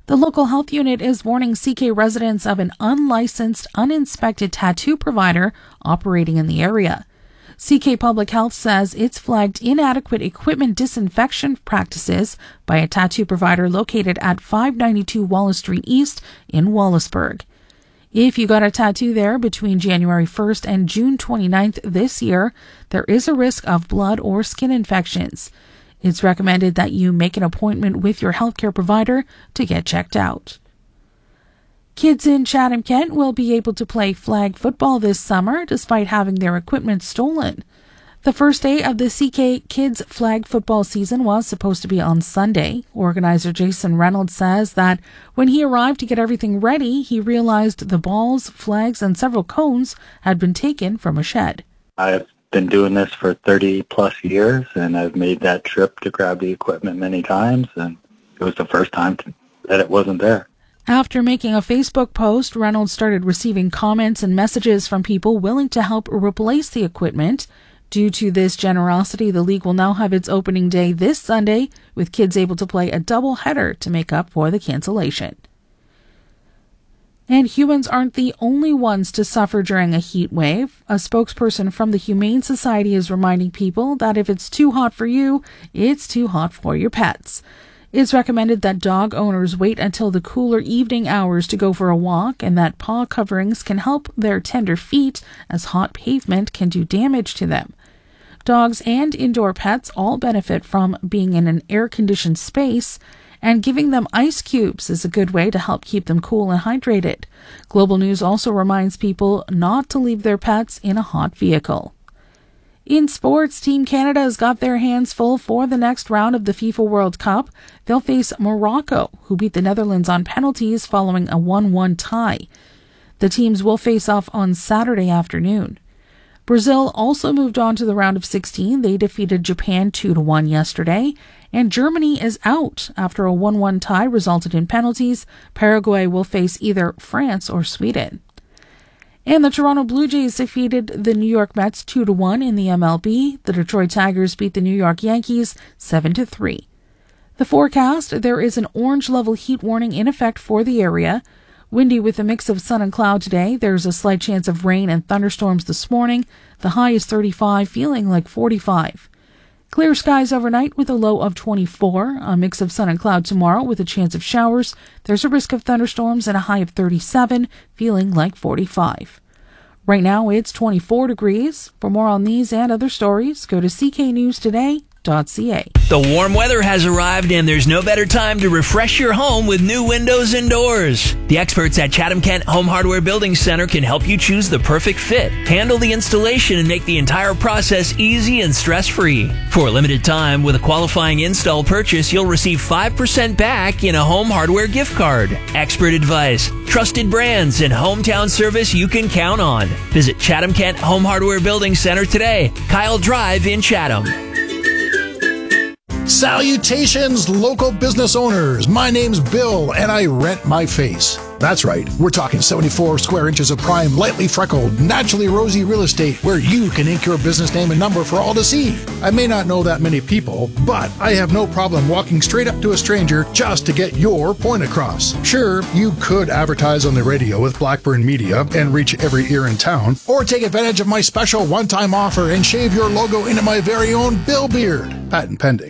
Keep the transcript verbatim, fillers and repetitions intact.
The local health unit is warning C K residents of an unlicensed, uninspected tattoo provider operating in the area. C K Public Health says it's flagged inadequate equipment disinfection practices by a tattoo provider located at five ninety-two Wallace Street East in Wallaceburg. If you got a tattoo there between January first and June twenty-ninth this year, there is a risk of blood or skin infections. It's recommended that you make an appointment with your healthcare provider to get checked out. Kids in Chatham-Kent will be able to play flag football this summer despite having their equipment stolen. The first day of the C K Kids flag football season was supposed to be on Sunday. Organizer Jason Reynolds says that when he arrived to get everything ready, he realized the balls, flags, and several cones had been taken from a shed. I've been doing this for thirty plus years, and I've made that trip to grab the equipment many times, and it was the first time to, that it wasn't there. After making a Facebook post, Reynolds started receiving comments and messages from people willing to help replace the equipment. Due to this generosity, the league will now have its opening day this Sunday, with kids able to play a double-header to make up for the cancellation. And humans aren't the only ones to suffer during a heat wave. A spokesperson from the Humane Society is reminding people that if it's too hot for you, it's too hot for your pets. It's recommended that dog owners wait until the cooler evening hours to go for a walk, and that paw coverings can help their tender feet, as hot pavement can do damage to them. Dogs and indoor pets all benefit from being in an air-conditioned space, and giving them ice cubes is a good way to help keep them cool and hydrated. Global News also reminds people not to leave their pets in a hot vehicle. In sports, Team Canada has got their hands full for the next round of the FIFA World Cup. They'll face Morocco, who beat the Netherlands on penalties following a one one tie. The teams will face off on Saturday afternoon. Brazil also moved on to the round of sixteen. They defeated Japan two to one yesterday. And Germany is out after a one one tie resulted in penalties. Paraguay will face either France or Sweden. And the Toronto Blue Jays defeated the New York Mets two to one in the M L B. The Detroit Tigers beat the New York Yankees seven to three. The forecast, there is an orange level heat warning in effect for the area. Windy with a mix of sun and cloud today. There's a slight chance of rain and thunderstorms this morning. The high is thirty-five, feeling like forty-five. Clear skies overnight with a low of twenty-four. A mix of sun and cloud tomorrow with a chance of showers. There's a risk of thunderstorms and a high of thirty-seven, feeling like forty-five. Right now it's twenty-four degrees. For more on these and other stories, go to c k news today dot c a. The warm weather has arrived, and there's no better time to refresh your home with new windows and doors. The experts at Chatham-Kent Home Hardware Building Center can help you choose the perfect fit, handle the installation, and make the entire process easy and stress-free. For a limited time, with a qualifying install purchase, you'll receive five percent back in a home hardware gift card. Expert advice, trusted brands, and hometown service you can count on. Visit Chatham-Kent Home Hardware Building Center today, Kyle Drive in Chatham. Salutations, local business owners. My name's Bill, and I rent my face. That's right, we're talking seventy-four square inches of prime, lightly freckled, naturally rosy real estate where you can ink your business name and number for all to see. I may not know that many people, but I have no problem walking straight up to a stranger just to get your point across. Sure, you could advertise on the radio with Blackburn Media and reach every ear in town, or take advantage of my special one-time offer and shave your logo into my very own Bill beard. Patent pending.